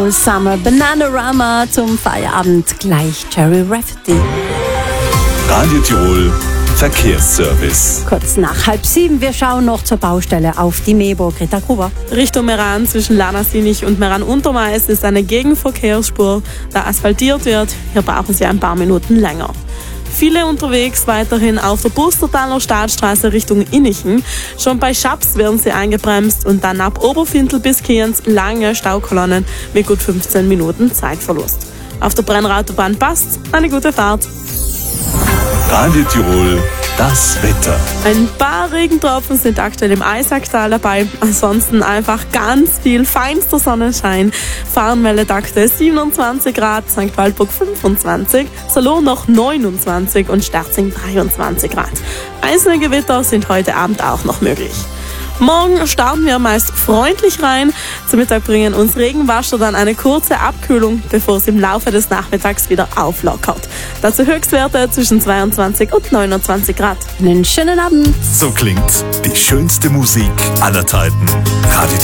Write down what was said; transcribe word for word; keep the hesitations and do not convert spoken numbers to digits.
All Summer Bananarama zum Feierabend. Gleich Jerry Rafferty. Radio Tirol Verkehrsservice. Kurz nach halb sieben, wir schauen noch zur Baustelle auf die Mebo. Greta Gruber. Richtung Meran zwischen Lanasinich und Meran-Untermeis ist eine Gegenverkehrsspur, da asphaltiert wird. Hier brauchen Sie ein paar Minuten länger. Viele unterwegs weiterhin auf der Bustertaler Staatsstraße Richtung Innichen. Schon bei Schaps werden sie eingebremst und dann ab Oberfintel bis Kienz lange Staukolonnen mit gut fünfzehn Minuten Zeitverlust. Auf der Brennerautobahn passt, eine gute Fahrt. Radio Tirol, das Wetter. Ein paar Regentropfen sind aktuell im Eisacktal dabei. Ansonsten einfach ganz viel feinster Sonnenschein. Fahrenwelle aktuell siebenundzwanzig Grad, Sankt Waldburg fünfundzwanzig, Salon noch neunundzwanzig und Sterzing dreiundzwanzig Grad. Einzelne Gewitter sind heute Abend auch noch möglich. Morgen starten wir meist freundlich rein. Zum Mittag bringen uns Regenwasser dann eine kurze Abkühlung, bevor es im Laufe des Nachmittags wieder auflockert. Dazu Höchstwerte zwischen zweiundzwanzig und neunundzwanzig Grad. Einen schönen Abend. So klingt die schönste Musik aller Zeiten. Radio